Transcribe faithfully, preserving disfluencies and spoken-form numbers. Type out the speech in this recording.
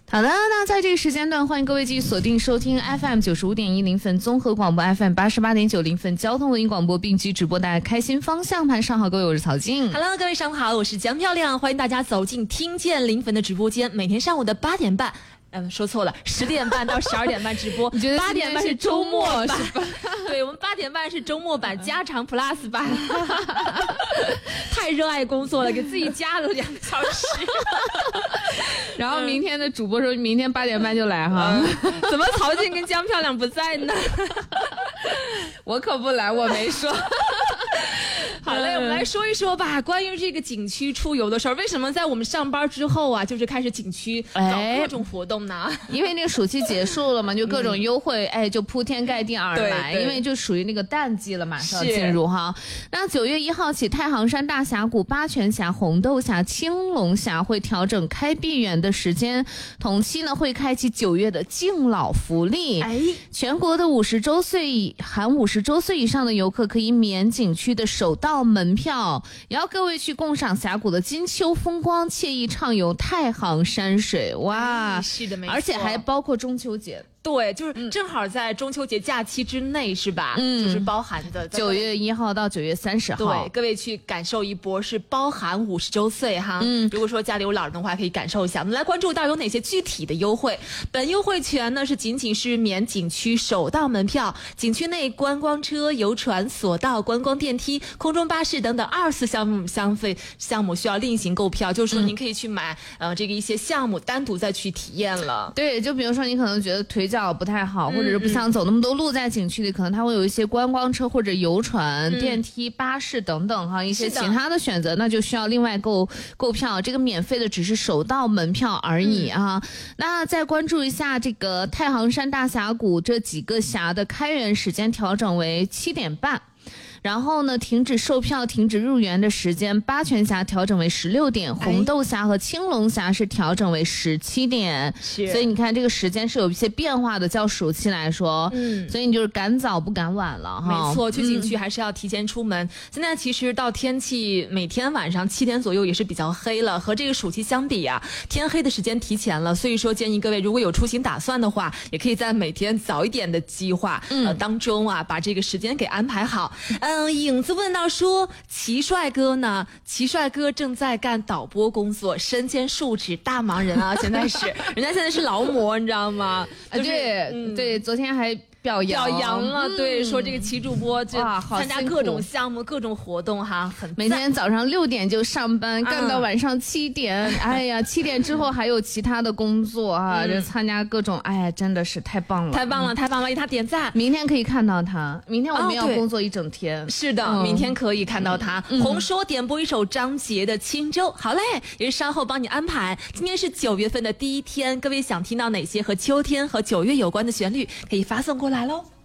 好的，那在这个时间段，欢迎各位继续锁定收听 F M 九十五点一临汾综合广播 F M 八十八点九临汾交通文艺广播并机直播带来开心方向盘。上好，各位，我是曹静。 Hello， 各位上午好，我是江漂亮，欢迎大家走进听见临汾的直播间，每天上午的八点半。嗯，说错了，十点半到十二点半直播。 你觉得八点半是周末版？ 是吧？ 对，我们八点半是周末版加长 Plus 版。太热爱工作了，给自己加了两个小时。 然后明天的主播说，明天八点半就来哈。 嗯、怎么曹静跟江漂亮不在呢？ 我可不来，我没说。 好嘞，我们来说一说吧，关于这个景区出游的事儿。为什么在我们上班之后啊，就是开始景区搞各种活动呢？ 哎、因为那个暑期结束了嘛，就各种优惠，嗯、哎，就铺天盖地而来。因为就属于那个淡季了，马上进入哈。那九月一号起，太行山大峡谷、八泉峡、红豆峡、青龙峡会调整开闭园的时间，同期呢会开启九月的敬老福利。哎，全国的五十周岁含五十周岁以上的游客可以免景区的首到门票，也要各位去共赏峡谷的金秋风光，惬意畅游太行山水。哇， 哎、是的，没错， 而且还包括中秋节。 对，就是正好在中秋节假期之内，是吧？嗯，就是包含的九月一号到九月三十号。 对，各位去感受一波，是包含五十周岁哈。嗯，如果说家里有老人的话，可以感受一下。我们来关注到有哪些具体的优惠。本优惠权呢是仅仅是免景区首到门票，景区内观光车、游船、索道、观光电梯、空中巴士等等二次项目消费项目需要另行购票，就是说您可以去买、嗯、呃这个一些项目单独再去体验了。 对，就比如说你可能觉得腿脚不太好，或者是不想走那么多路，在景区里可能它会有一些观光车或者游船、嗯、电梯、巴士等等哈，一些其他的选择，那就需要另外购购票。这个免费的只是首到门票而已啊。嗯、那再关注一下这个太行山大峡谷这几个峡的开园时间调整为七点半。然后呢，停止售票、停止入园的时间，八泉峡调整为十六点，红豆峡和青龙峡是调整为十七点。是，所以你看这个时间是有一些变化的，较暑期来说，嗯，所以你就是赶早不赶晚了哈。 没错，去景区还是要提前出门。嗯、现在其实到天气每天晚上七点左右也是比较黑了，和这个暑期相比啊，天黑的时间提前了，所以说建议各位如果有出行打算的话，也可以在每天早一点的计划、嗯、呃当中啊，把这个时间给安排好。嗯，影子问到说，齐帅哥呢？齐帅哥正在干导播工作，身兼数职，大忙人啊！现在是，人家现在是劳模，你知道吗？ 就是、对、嗯、对，昨天还表扬表扬了，嗯、对，说这个齐主播就参加各种项目、各种活动哈，很每天早上六点就上班，干到晚上七点。嗯、哎呀，七点之后还有其他的工作哈，嗯、就参加各种，哎呀，真的是太棒了， 太棒了，太棒了，给他点赞。 明天可以看到他，明天我们要工作一整天。 哦、是的、嗯，明天可以看到他。嗯、红说点播一首张杰的《轻舟》，好嘞，也是稍后帮你安排。今天是九月份的第一天，各位想听到哪些和秋天和九月有关的旋律，可以发送过来喽。